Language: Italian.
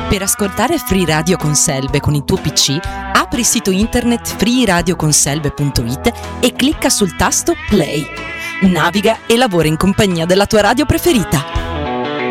Per ascoltare Free Radio con Selve con il tuo PC, apri il sito internet freeradioconselve.it e clicca sul tasto Play. Naviga e lavora in compagnia della tua radio preferita.